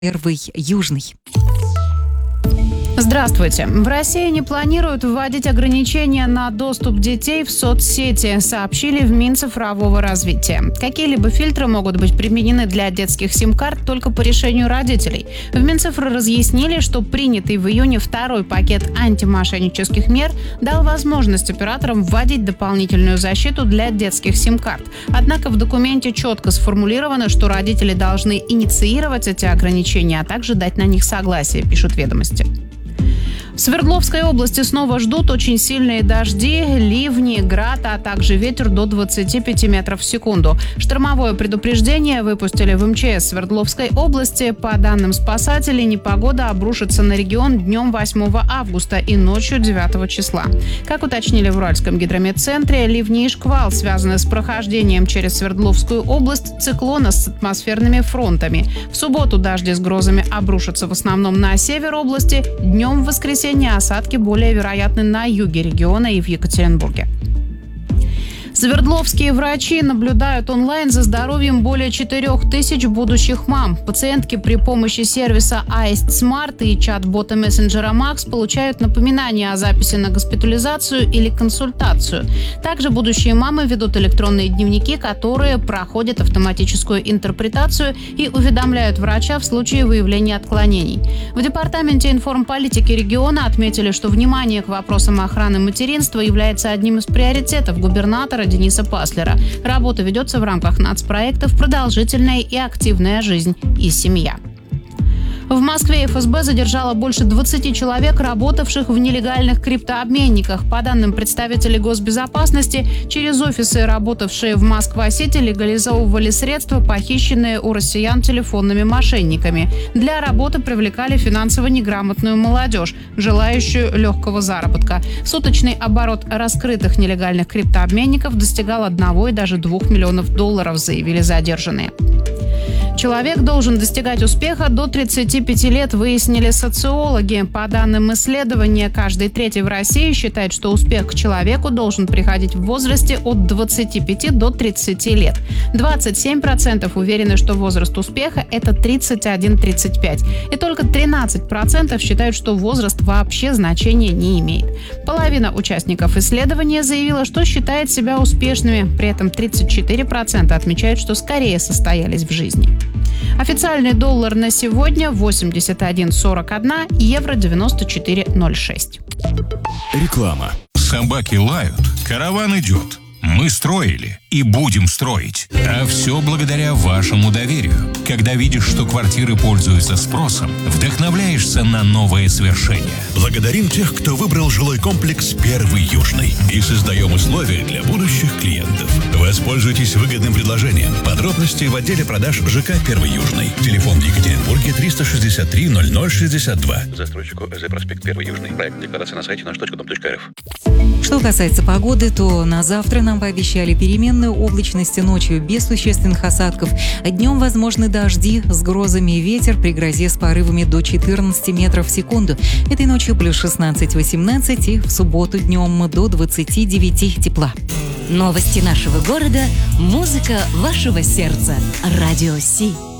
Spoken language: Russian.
Первый Южный. Здравствуйте. В России не планируют вводить ограничения на доступ детей в соцсети, сообщили в Минцифрового развития. Какие-либо фильтры могут быть применены для детских сим-карт только по решению родителей. В Минцифры разъяснили, что принятый в июне второй пакет антимошеннических мер дал возможность операторам вводить дополнительную защиту для детских сим-карт. Однако в документе четко сформулировано, что родители должны инициировать эти ограничения, а также дать на них согласие, пишут «Ведомости». В Свердловской области снова ждут очень сильные дожди, ливни, град, а также ветер до 25 метров в секунду. Штормовое предупреждение выпустили в МЧС Свердловской области. По данным спасателей, непогода обрушится на регион днем 8 августа и ночью 9 числа. Как уточнили в Уральском гидрометцентре, ливни и шквал связаны с прохождением через Свердловскую область циклона с атмосферными фронтами. В субботу дожди с грозами обрушатся в основном на север области. Днем в воскресенье осадки более вероятны на юге региона и в Екатеринбурге. Свердловские врачи наблюдают онлайн за здоровьем более 4000 будущих мам. Пациентки при помощи сервиса Аист Smart и чат-бота мессенджера Макс получают напоминания о записи на госпитализацию или консультацию. Также будущие мамы ведут электронные дневники, которые проходят автоматическую интерпретацию и уведомляют врача в случае выявления отклонений. В Департаменте информполитики региона отметили, что внимание к вопросам охраны материнства является одним из приоритетов губернатора Дениса Паслера. Работа ведется в рамках нацпроектов «Продолжительная и активная жизнь и семья». В Москве ФСБ задержала больше 20 человек, работавших в нелегальных криптообменниках. По данным представителей госбезопасности, через офисы, работавшие в Москва-Сити, легализовывали средства, похищенные у россиян телефонными мошенниками. Для работы привлекали финансово неграмотную молодежь, желающую легкого заработка. Суточный оборот раскрытых нелегальных криптообменников достигал 1 и даже 2 миллионов долларов, заявили задержанные. Человек должен достигать успеха до 35 лет, выяснили социологи. По данным исследования, каждый третий в России считает, что успех к человеку должен приходить в возрасте от 25 до 30 лет. 27% уверены, что возраст успеха – это 31-35. И только 13% считают, что возраст вообще значения не имеет. Половина участников исследования заявила, что считает себя успешными. При этом 34% отмечают, что скорее состоялись в жизни. Официальный доллар на сегодня 81,41, евро 94,06. Реклама. Собаки лают, караван идет. Мы строили и будем строить. А все благодаря вашему доверию. Когда видишь, что квартиры пользуются спросом, вдохновляешься на новые свершения. Благодарим тех, кто выбрал жилой комплекс «Первый Южный». И создаем условия для будущих клиентов. Воспользуйтесь выгодным предложением. Подробности в отделе продаж ЖК «Первый Южный». Телефон в Екатеринбурге 363 0062. Застройщику ЭЗ проспект Первый Южный. Проект декларации на сайте наш.дом.рф. Что касается погоды, то на завтра нам пообещали переменную облачность ночью без существенных осадков. Днем возможны дожди с грозами и ветер при грозе с порывами до 14 метров в секунду. Этой ночью плюс 16-18 и в субботу днем до 29 тепла. Новости нашего города, музыка вашего сердца. Радио Си.